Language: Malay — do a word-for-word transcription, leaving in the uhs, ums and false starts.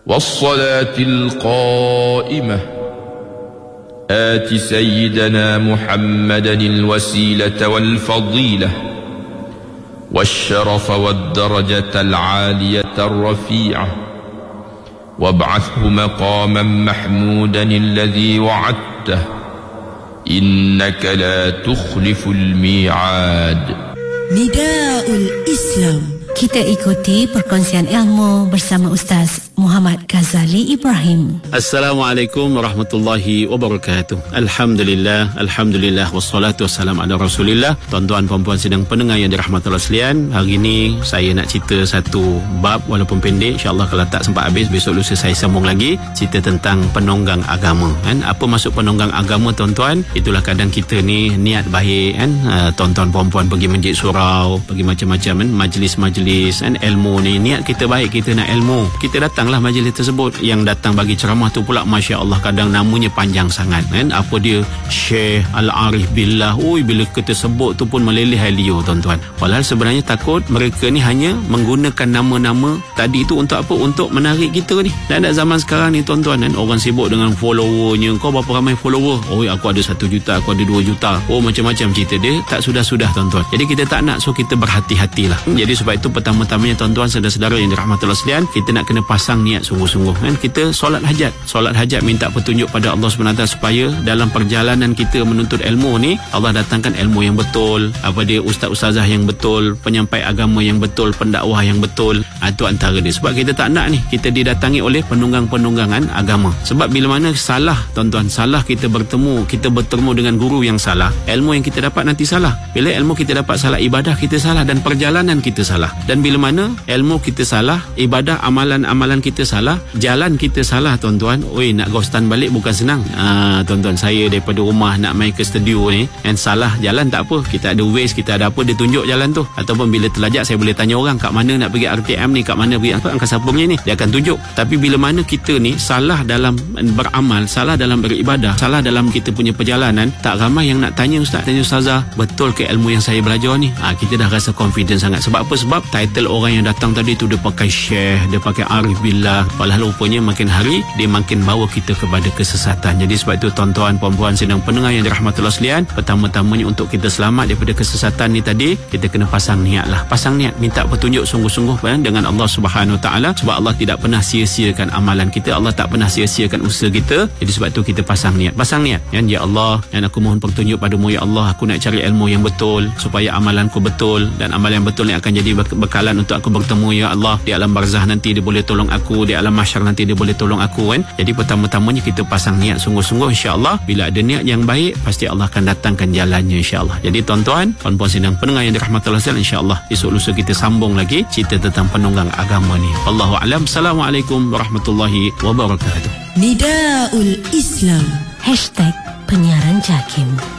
والصلاة القائمة آت سيدنا محمدا الوسيلة والفضيلة والشرف والدرجة العالية الرفيعة وابعثه مقاما محمودا الذي وعدته إنك لا تخلف الميعاد. نداء الإسلام. Kita ikuti perkongsian ilmu bersama Ustaz Muhammad Ghazali Ibrahim. Assalamualaikum warahmatullahi wabarakatuh. Alhamdulillah, Alhamdulillah, wassalatu wassalam ala rasulillah. Tuan-tuan perempuan sedang pendengar yang dirahmati Allah sekalian, hari ini saya nak cerita satu bab walaupun pendek. InsyaAllah kalau tak sempat habis, besok lusa saya sambung lagi cerita tentang penonggang agama, kan? Apa maksud penonggang agama, tuan-tuan? Itulah kadang kita ni niat baik, kan? Uh, tuan-tuan perempuan pergi masjid surau, pergi macam-macam, kan? Majlis-majlis, kan? Ilmu ni, niat kita baik, kita nak ilmu, kita datanglah majlis tersebut. Yang datang bagi ceramah tu pula, Masya Allah, kadang namanya panjang sangat, kan? Apa dia, Syekh Al-Arif Billah. Ui, bila kita sebut tu pun meleleh liur, tuan-tuan. Walhal sebenarnya takut mereka ni hanya menggunakan nama-nama tadi tu untuk apa? Untuk menarik kita ni. Dan ada zaman sekarang ni, tuan-tuan, kan? Orang sibuk dengan followernya. Kau berapa ramai follower? Oh, aku ada satu juta, aku ada dua juta. Oh, macam-macam cerita dia. Tak sudah-sudah, tuan-tuan. Jadi kita tak nak, so kita berhati-hatilah. Jadi sebab itu pertama-tamanya, tuan-tuan saudara-saudara yang dirahmati Allah sekalian, kita nak kena pasang niat sungguh-sungguh, kan? Kita solat hajat, solat hajat minta petunjuk pada Allah subhanahu wa taala supaya dalam perjalanan kita menuntut ilmu ni, Allah datangkan ilmu yang betul, apa dia, ustaz-ustazah yang betul, penyampai agama yang betul, pendakwah yang betul. Itu antara dia. Sebab kita tak nak ni kita didatangi oleh penunggang-penunggangan agama. Sebab bila mana salah, tuan-tuan, salah kita bertemu, kita bertemu dengan guru yang salah, ilmu yang kita dapat nanti salah. Bila ilmu kita dapat salah, ibadah kita salah dan perjalanan kita salah. Dan bila mana ilmu kita salah, ibadah, amalan-amalan kita salah, jalan kita salah, tuan-tuan, oi, nak ghostan balik bukan senang. Ah, tuan-tuan, saya daripada rumah nak main ke studio ni, and salah jalan tak apa, kita ada Waze, kita ada apa, dia tunjuk jalan tu. Ataupun bila terlajak, saya boleh tanya orang kat mana nak pergi R T M ni, kat mana pergi apa, Angkasa Pura ni, dia akan tunjuk. Tapi bila mana kita ni salah dalam beramal, salah dalam beribadah, salah dalam kita punya perjalanan, tak ramai yang nak tanya ustaz, tanya ustazah, betul ke ilmu yang saya belajar ni? Ah, kita dah rasa confident sangat. Sebab apa? Sebab title orang yang datang tadi tu dia pakai Syekh, dia pakai Arif Billah. Walau rupanya makin hari dia makin bawa kita kepada kesesatan. Jadi sebab itu, tuan-tuan perempuan sedang pendengar yang dirahmati Allah sekalian, pertama-tamanya untuk kita selamat daripada kesesatan ni tadi, kita kena pasang niat lah. Pasang niat, minta petunjuk sungguh-sungguh, kan? Dengan Allah Subhanahu Wa Taala. Sebab Allah tidak pernah sia-siakan amalan kita, Allah tak pernah sia-siakan usaha kita. Jadi sebab itu kita pasang niat. Pasang niat, kan? Ya Allah, yang aku mohon petunjuk padamu, ya Allah, aku nak cari ilmu yang betul supaya amalanku betul, dan amalan yang betul yang akan jadi bekalan untuk aku bertemu, ya Allah, di alam barzah nanti dia boleh tolong aku, di alam mahsyar nanti dia boleh tolong aku, kan? Jadi pertama-tamanya kita pasang niat sungguh-sungguh, insya-Allah. Bila ada niat yang baik, pasti Allah akan datangkan jalannya, insya-Allah. Jadi tuan-tuan, puan-puan sedang pendengar yang dirahmati Allah sekalian, insya-Allah esok lusa kita sambung lagi cerita tentang penunggang agama ni. Wallahu a'lam. Assalamualaikum warahmatullahi wabarakatuh. Nidaul Islam. Hashtag penyiaran Jakim.